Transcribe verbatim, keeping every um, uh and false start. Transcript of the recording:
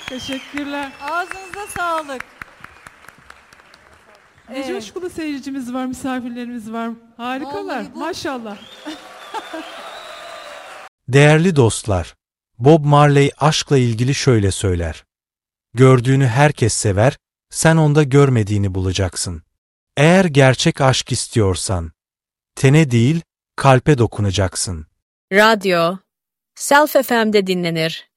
Teşekkürler. Ağzınıza sağlık. Ne Evet. coşkulu seyircimiz var, misafirlerimiz var. Harikalar, Vallahi bu- maşallah. Değerli dostlar, Bob Marley aşkla ilgili şöyle söyler. Gördüğünü herkes sever, sen onda görmediğini bulacaksın. Eğer gerçek aşk istiyorsan, tene değil, kalpe dokunacaksın. Radyo, Self F M'de dinlenir.